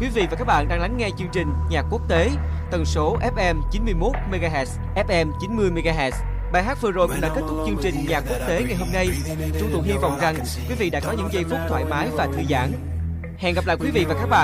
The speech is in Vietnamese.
Quý vị và các bạn đang lắng nghe chương trình Nhạc Quốc tế, tần số FM 91 MHz, FM 90 MHz. Bài hát vừa rồi cũng đã kết thúc chương trình Nhạc Quốc tế ngày hôm nay. Chúng tôi hy vọng rằng quý vị đã có những giây phút thoải mái và thư giãn. Hẹn gặp lại quý vị và các bạn